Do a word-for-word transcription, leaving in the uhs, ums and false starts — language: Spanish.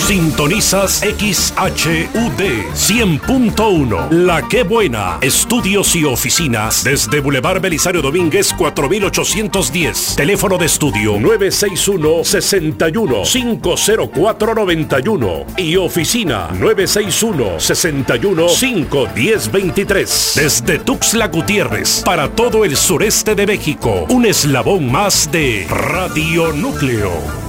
Sintonizas X H U D cien punto uno. La Qué Buena. Estudios y oficinas desde Boulevard Belisario Domínguez cuatro mil ochocientos diez. Teléfono de estudio nueve seis uno, seis uno, cinco cero cuatro, nueve uno y oficina nueve seis uno, seis uno, cinco uno cero, dos tres. Desde Tuxtla Gutiérrez para todo el sureste de México. Un eslabón más de Radio Núcleo.